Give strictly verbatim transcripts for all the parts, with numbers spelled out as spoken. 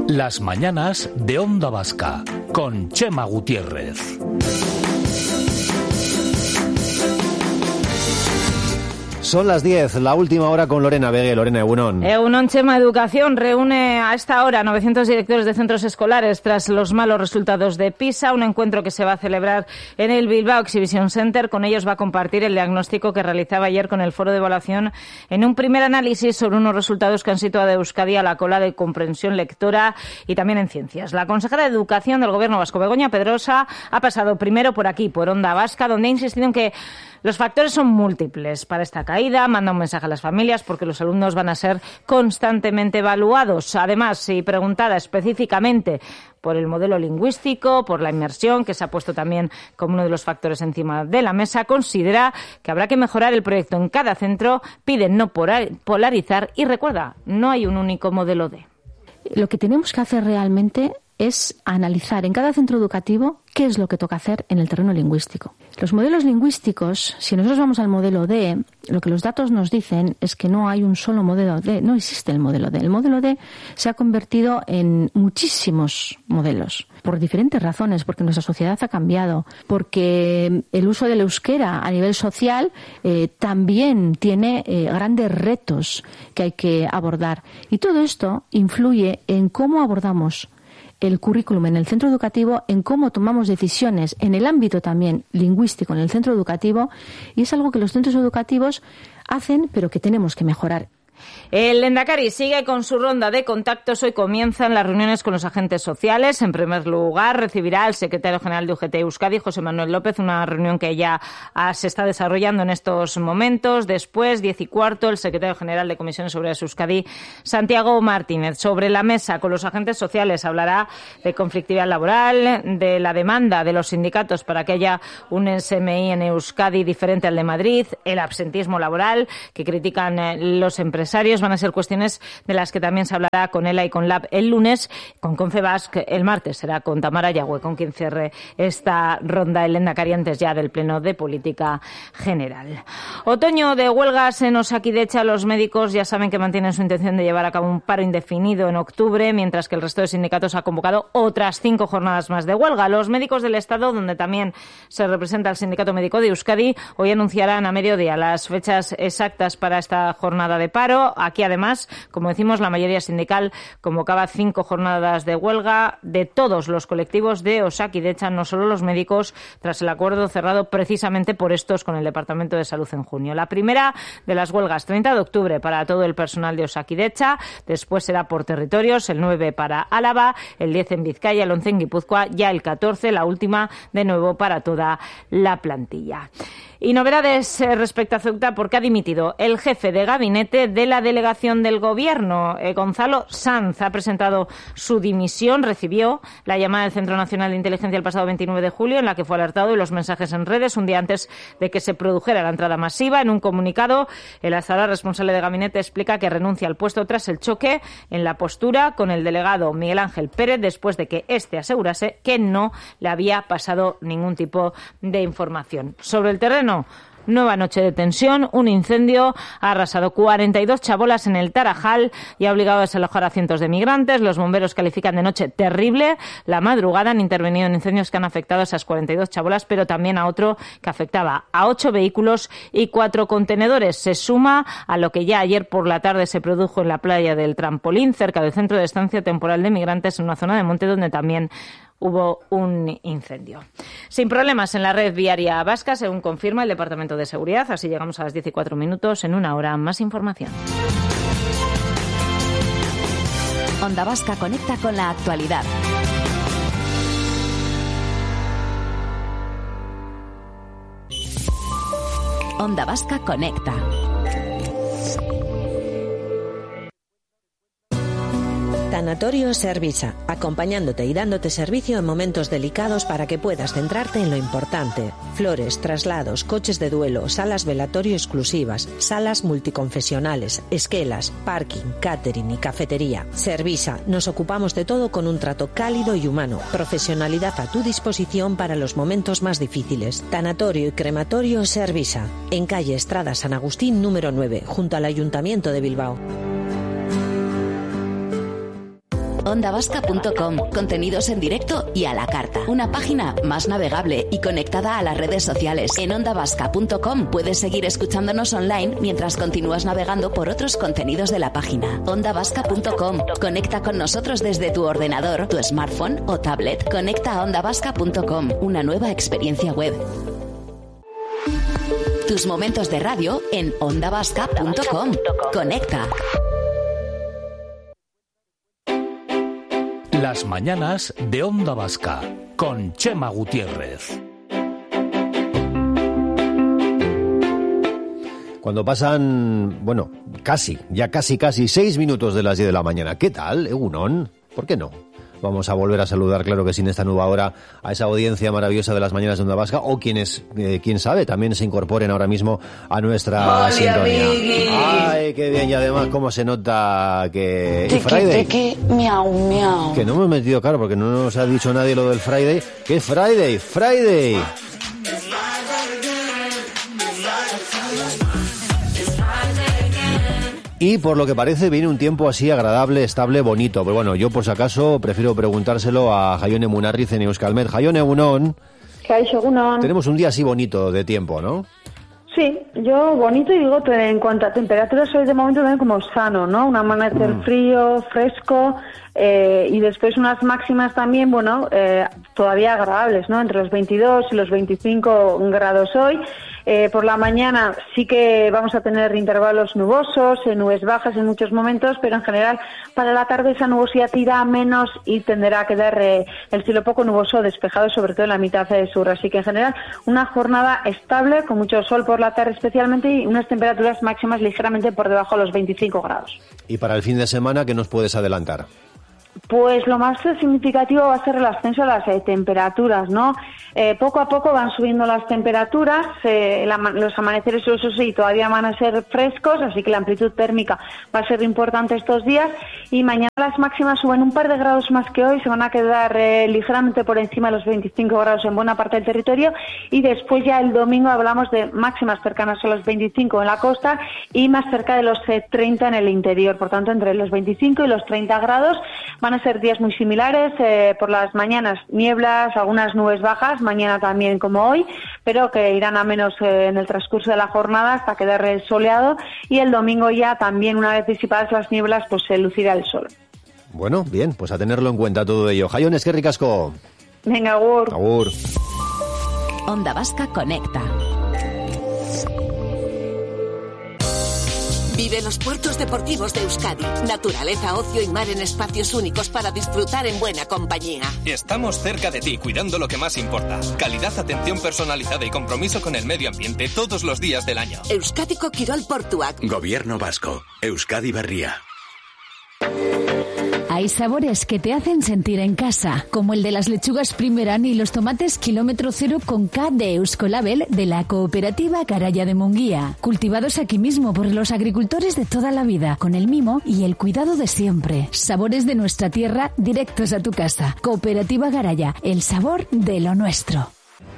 Las mañanas de Onda Vasca, con Chema Gutiérrez. Son las diez, la última hora con Lorena Vegue. Lorena, Egunon. Egunon, Chema. Educación reúne a esta hora novecientos directores de centros escolares tras los malos resultados de PISA, un encuentro que se va a celebrar en el Bilbao Exhibition Center. Con ellos va a compartir el diagnóstico que realizaba ayer con el Foro de Evaluación en un primer análisis sobre unos resultados que han situado a Euskadi a la cola de comprensión lectora y también en ciencias. La consejera de Educación del Gobierno vasco, Begoña Pedrosa, ha pasado primero por aquí, por Onda Vasca, donde ha insistido en que los factores son múltiples para esta caída. Manda un mensaje a las familias porque los alumnos van a ser constantemente evaluados. Además, si preguntada específicamente por el modelo lingüístico, por la inmersión, que se ha puesto también como uno de los factores encima de la mesa, considera que habrá que mejorar el proyecto en cada centro, pide no polarizar y recuerda, no hay un único modelo D. Lo que tenemos que hacer realmente es analizar en cada centro educativo qué es lo que toca hacer en el terreno lingüístico. Los modelos lingüísticos, si nosotros vamos al modelo D, lo que los datos nos dicen es que no hay un solo modelo D, no existe el modelo D. El modelo D se ha convertido en muchísimos modelos, por diferentes razones, porque nuestra sociedad ha cambiado, porque el uso del euskera a nivel social eh, también tiene eh, grandes retos que hay que abordar. Y todo esto influye en cómo abordamos el currículum en el centro educativo, en cómo tomamos decisiones en el ámbito también lingüístico en el centro educativo, y es algo que los centros educativos hacen, pero que tenemos que mejorar. El Lehendakari sigue con su ronda de contactos. Hoy comienzan las reuniones con los agentes sociales. En primer lugar, recibirá al secretario general de U G T Euskadi, José Manuel López, una reunión que ya se está desarrollando en estos momentos. Después, diez y cuarto, el secretario general de Comisiones Obreras Euskadi, Santiago Martínez. Sobre la mesa con los agentes sociales hablará de conflictividad laboral, de la demanda de los sindicatos para que haya un S M I en Euskadi diferente al de Madrid, el absentismo laboral que critican los empresarios. Van a ser cuestiones de las que también se hablará con ELA y con LAB el lunes, con Confebask el martes. Será con Tamara Yagüe con quien cierre esta ronda el Lehendakari antes ya del Pleno de Política General. Otoño de huelgas en Osakidecha. Los médicos ya saben que mantienen su intención de llevar a cabo un paro indefinido en octubre, mientras que el resto de sindicatos ha convocado otras cinco jornadas más de huelga. Los médicos del Estado, donde también se representa el Sindicato Médico de Euskadi, hoy anunciarán a mediodía las fechas exactas para esta jornada de paro. Aquí, además, como decimos, la mayoría sindical convocaba cinco jornadas de huelga de todos los colectivos de Osakidecha, no solo los médicos, tras el acuerdo cerrado precisamente por estos con el Departamento de Salud en junio. La primera de las huelgas, treinta de octubre, para todo el personal de Osakidecha. Después será por territorios, el nueve para Álava, el diez en Vizcaya, el once en Guipúzcoa, ya el catorce, la última, de nuevo para toda la plantilla. Y novedades respecto a Ceuta, porque ha dimitido el jefe de gabinete de la delegación del Gobierno. Eh, Gonzalo Sanz ha presentado su dimisión, recibió la llamada del Centro Nacional de Inteligencia el pasado veintinueve de julio, en la que fue alertado y los mensajes en redes un día antes de que se produjera la entrada masiva. En un comunicado, el azara responsable de gabinete explica que renuncia al puesto tras el choque en la postura con el delegado Miguel Ángel Pérez, después de que éste asegurase que no le había pasado ningún tipo de información. Sobre el terreno, nueva noche de tensión. Un incendio ha arrasado cuarenta y dos chabolas en el Tarajal y ha obligado a desalojar a cientos de migrantes. Los bomberos califican de noche terrible la madrugada. Han intervenido en incendios que han afectado a esas cuarenta y dos chabolas, pero también a otro que afectaba a ocho vehículos y cuatro contenedores. Se suma a lo que ya ayer por la tarde se produjo en la playa del Trampolín, cerca del centro de estancia temporal de migrantes, en una zona de monte donde también hubo un incendio. Sin problemas en la red viaria vasca, según confirma el Departamento de Seguridad. Así llegamos a las diez y cuatro minutos. En una hora, más información. Onda Vasca conecta con la actualidad. Onda Vasca conecta. Tanatorio Servisa, acompañándote y dándote servicio en momentos delicados para que puedas centrarte en lo importante. Flores, traslados, coches de duelo, salas velatorio exclusivas, salas multiconfesionales, esquelas, parking, catering y cafetería. Servisa, nos ocupamos de todo con un trato cálido y humano. Profesionalidad a tu disposición para los momentos más difíciles. Tanatorio y crematorio Servisa, en calle Estrada San Agustín número nueve, junto al Ayuntamiento de Bilbao. onda vasca punto com. Contenidos en directo y a la carta. Una página más navegable y conectada a las redes sociales. En onda vasca punto com puedes seguir escuchándonos online mientras continúas navegando por otros contenidos de la página. onda vasca punto com. Conecta con nosotros desde tu ordenador, tu smartphone o tablet. Conecta a onda vasca punto com. Una nueva experiencia web. Tus momentos de radio en onda vasca punto com. Conecta. Las mañanas de Onda Vasca con Chema Gutiérrez. Cuando pasan, bueno, casi, ya casi, casi seis minutos de las diez de la mañana. ¿Qué tal, Egunon? ¿Por qué no? Vamos a volver a saludar, claro que sí, en esta nueva hora a esa audiencia maravillosa de las mañanas de Onda Vasca, o quienes, eh, quién sabe, también se incorporen ahora mismo a nuestra Hola, sintonía. Amigui. Ay, qué bien, y además cómo se nota que... Tiki, Friday. Tiki, miau, miau. Que no hemos metido, claro, porque no nos ha dicho nadie lo del Friday. ¿Qué es Friday? Friday. Y por lo que parece viene un tiempo así agradable, estable, bonito. Pero bueno, yo por si acaso prefiero preguntárselo a Jaione Munarriz en Euskalmet. Jaione, egunon. Kaixo, egunon. Tenemos un día así bonito de tiempo, ¿no? Sí, yo bonito y digo en cuanto a temperaturas hoy de momento también como sano, ¿no? Un amanecer mm. frío, fresco eh, y después unas máximas también, bueno, eh, todavía agradables, ¿no? Entre los veintidós y los veinticinco grados hoy. Eh, por la mañana sí que vamos a tener intervalos nubosos, eh, nubes bajas en muchos momentos, pero en general para la tarde esa nubosidad irá menos y tenderá a quedar eh, el cielo poco nuboso, despejado, sobre todo en la mitad eh, sur. Así que en general una jornada estable, con mucho sol por la tarde especialmente y unas temperaturas máximas ligeramente por debajo de los veinticinco grados. ¿Y para el fin de semana qué nos puedes adelantar? Pues lo más significativo va a ser el ascenso de las eh, temperaturas, ¿no? Eh, poco a poco van subiendo las temperaturas, eh, la, los amaneceres, eso sí, todavía van a ser frescos, así que la amplitud térmica va a ser importante estos días, y mañana las máximas suben un par de grados más que hoy, se van a quedar eh, ligeramente por encima de los veinticinco grados en buena parte del territorio, y después ya el domingo hablamos de máximas cercanas a los veinticinco en la costa y más cerca de los eh, treinta en el interior, por tanto entre los veinticinco y los treinta grados. Van a ser días muy similares, eh, por las mañanas nieblas, algunas nubes bajas, mañana también como hoy, pero que irán a menos eh, en el transcurso de la jornada hasta quedar soleado, y el domingo ya también, una vez disipadas las nieblas, pues se lucirá el sol. Bueno, bien, pues a tenerlo en cuenta todo ello. Jaione, eskerrik asko. Venga, agur. Agur. Onda Vasca conecta. Vive los puertos deportivos de Euskadi. Naturaleza, ocio y mar en espacios únicos para disfrutar en buena compañía. Estamos cerca de ti, cuidando lo que más importa. Calidad, atención personalizada y compromiso con el medio ambiente todos los días del año. Euskadiko Kirol Portuak. Gobierno vasco. Euskadi Berria. Hay sabores que te hacen sentir en casa, como el de las lechugas Primeran y los tomates kilómetro cero con K de Euskolabel de la cooperativa Garaya de Munguía, cultivados aquí mismo por los agricultores de toda la vida, con el mimo y el cuidado de siempre. Sabores de nuestra tierra directos a tu casa. Cooperativa Garaya, el sabor de lo nuestro.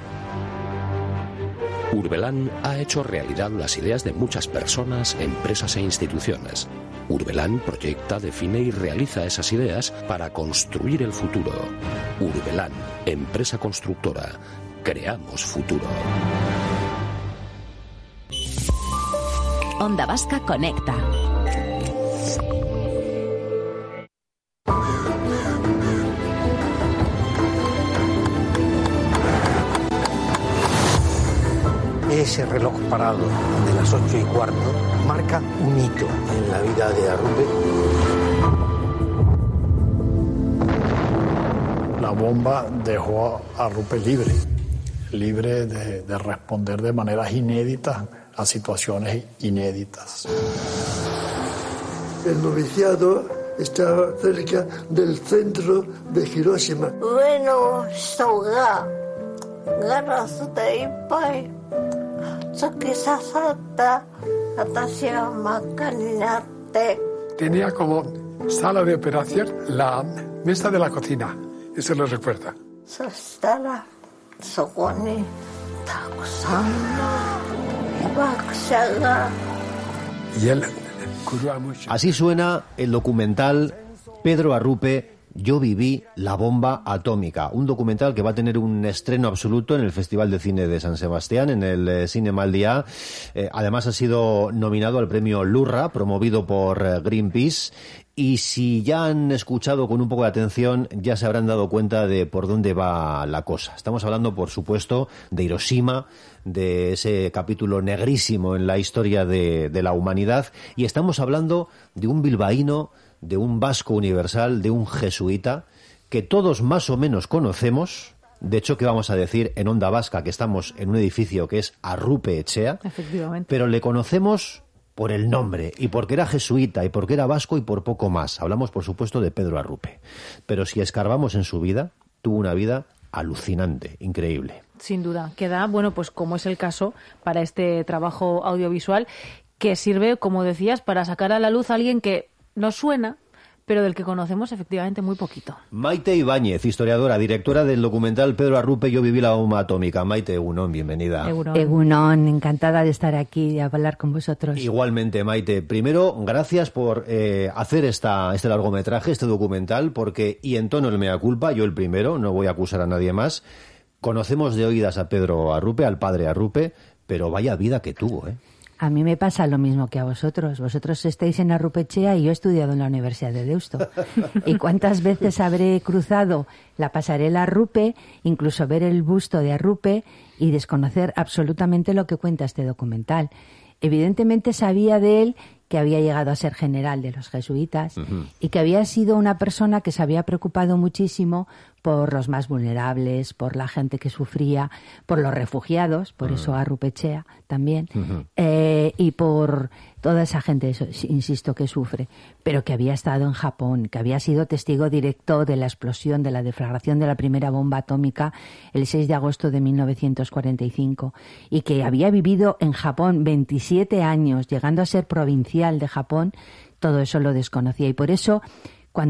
Urbelán ha hecho realidad las ideas de muchas personas, empresas e instituciones. Urbelán proyecta, define y realiza esas ideas para construir el futuro. Urbelán, empresa constructora. Creamos futuro. Onda Vasca conecta. Ese reloj parado de las ocho y cuarto marca un hito en la vida de Arrupe. La bomba dejó a Arrupe libre, libre de, de responder de maneras inéditas a situaciones inéditas. El noviciado estaba cerca del centro de Hiroshima. Bueno, soga, garasuta y pai. Tenía como sala de operación la mesa de la cocina, eso lo recuerda. Y él... Así suena el documental Pedro Arrupe, Yo viví la bomba atómica, un documental que va a tener un estreno absoluto en el Festival de Cine de San Sebastián, en el eh, Cinema al Día. Eh, además ha sido nominado al premio Lurra, promovido por eh, Greenpeace. Y si ya han escuchado con un poco de atención, ya se habrán dado cuenta de por dónde va la cosa. Estamos hablando, por supuesto, de Hiroshima, de ese capítulo negrísimo en la historia de, de la humanidad. Y estamos hablando de un bilbaíno, de un vasco universal, de un jesuita, que todos más o menos conocemos. De hecho, ¿qué vamos a decir en Onda Vasca? Que estamos en un edificio que es Arrupe Etxea. Efectivamente. Pero le conocemos por el nombre, y porque era jesuita, y porque era vasco, y por poco más. Hablamos, por supuesto, de Pedro Arrupe. Pero si escarbamos en su vida, tuvo una vida alucinante, increíble. Sin duda. Queda, bueno, pues como es el caso para este trabajo audiovisual, que sirve, como decías, para sacar a la luz a alguien que nos suena, pero del que conocemos efectivamente muy poquito. Maite Ibáñez, historiadora, directora del documental Pedro Arrupe, Yo viví la bomba atómica. Maite, Egunon, bienvenida. Egunon. Egunon, encantada de estar aquí y hablar con vosotros. Igualmente, Maite. Primero, gracias por eh, hacer esta, este largometraje, este documental, porque, y en tono el mea culpa, yo el primero, no voy a acusar a nadie más, conocemos de oídas a Pedro Arrupe, al padre Arrupe, pero vaya vida que tuvo, ¿eh? A mí me pasa lo mismo que a vosotros. Vosotros estáis en Arrupe Etxea y yo he estudiado en la Universidad de Deusto. ¿Y cuántas veces habré cruzado la pasarela Arrupe, incluso ver el busto de Arrupe y desconocer absolutamente lo que cuenta este documental? Evidentemente sabía de él que había llegado a ser general de los jesuitas uh-huh. y que había sido una persona que se había preocupado muchísimo por los más vulnerables, por la gente que sufría, por los refugiados, por uh-huh. eso Arrupe Etxea también, uh-huh. eh, y por toda esa gente, eso, insisto, que sufre, pero que había estado en Japón, que había sido testigo directo de la explosión, de la deflagración de la primera bomba atómica el seis de agosto de mil novecientos cuarenta y cinco, y que había vivido en Japón veintisiete años, llegando a ser provincial de Japón. Todo eso lo desconocía y por eso